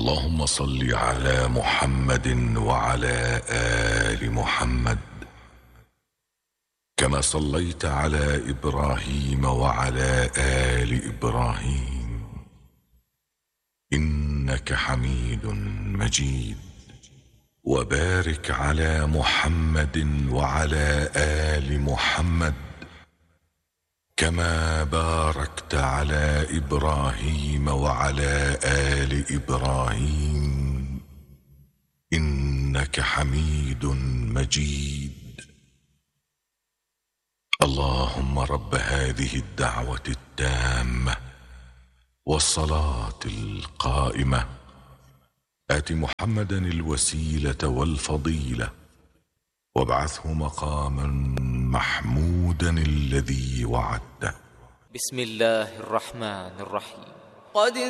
اللهم صل على محمد وعلى آل محمد كما صليت على إبراهيم وعلى آل إبراهيم إنك حميد مجيد. وبارك على محمد وعلى آل محمد كما باركت على إبراهيم وعلى آل إبراهيم إنك حميد مجيد. اللهم رب هذه الدعوة التامة والصلاة القائمة آت محمدا الوسيلة والفضيلة وابعثه مقاما محمودا الذي وعدته. بسم الله الرحمن الرحيم. قد